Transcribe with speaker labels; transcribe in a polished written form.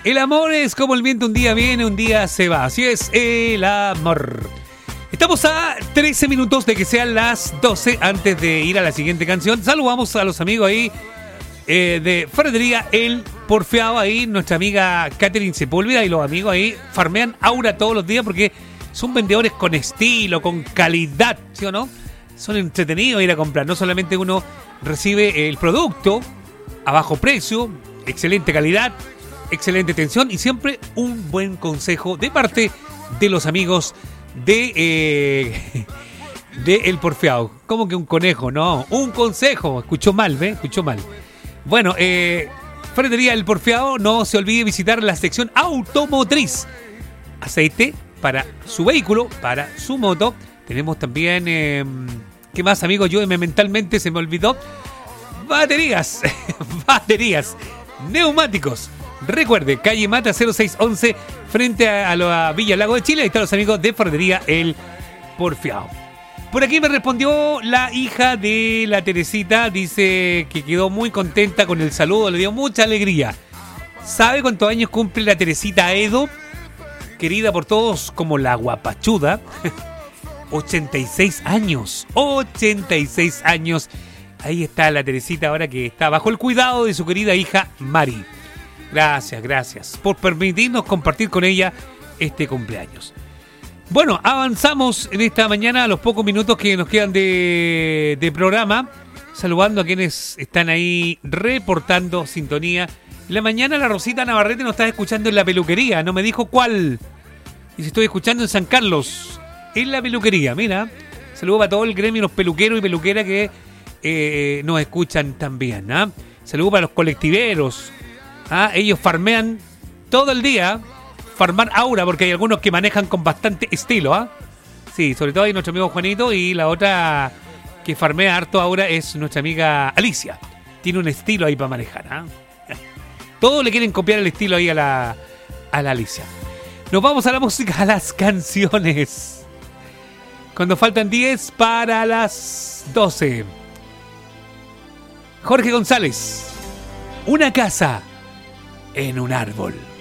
Speaker 1: El amor es como el viento, un día viene, un día se va. Así es, el amor. Estamos a 13 minutos de que sean las 12 antes de ir a la siguiente canción. Saludamos a los amigos ahí de Ferretería El Porfiado. Ahí nuestra amiga Catherine Sepúlveda y los amigos ahí farmean aura todos los días porque son vendedores con estilo, con calidad, ¿sí o no? Son entretenidos ir a comprar. No solamente uno recibe el producto a bajo precio, excelente calidad, excelente atención y siempre un buen consejo de parte de los amigos de El Porfiado. ¿Cómo que un conejo? No, un consejo. Escuchó mal, ¿ve? Escuchó mal. Bueno, Ferretería El Porfiado, no se olvide visitar la sección automotriz. Aceite para su vehículo, para su moto. Tenemos también, ¿qué más, amigos? Yo mentalmente se me olvidó. Baterías, baterías, neumáticos. Recuerde, calle Mata 0611, frente a la Villa Lago de Chile. Ahí están los amigos de Ferretería El Porfiado. Por aquí me respondió la hija de la Teresita. Dice que quedó muy contenta con el saludo, le dio mucha alegría. ¿Sabe cuántos años cumple la Teresita Edo? Querida por todos como la guapachuda. 86 años. 86 años. Ahí está la Teresita ahora que está bajo el cuidado de su querida hija Mari. Gracias por permitirnos compartir con ella este cumpleaños. Bueno, avanzamos en esta mañana a los pocos minutos que nos quedan de programa, saludando a quienes están ahí reportando sintonía. En la mañana la Rosita Navarrete nos está escuchando en la peluquería, no me dijo cuál. Dice, estoy escuchando en San Carlos, en la peluquería, mira. Saludos para todo el gremio, los peluqueros y peluqueras que nos escuchan también. Saludos para los colectiveros. Ellos farmean todo el día, farmar aura, porque hay algunos que manejan con bastante estilo. Sí, sobre todo hay nuestro amigo Juanito y la otra que farmea harto aura es nuestra amiga Alicia. Tiene un estilo ahí para manejar. Todos le quieren copiar el estilo ahí a la Alicia. Nos vamos a la música, a las canciones. Cuando faltan 10 para las 12. Jorge González, Una casa en un árbol.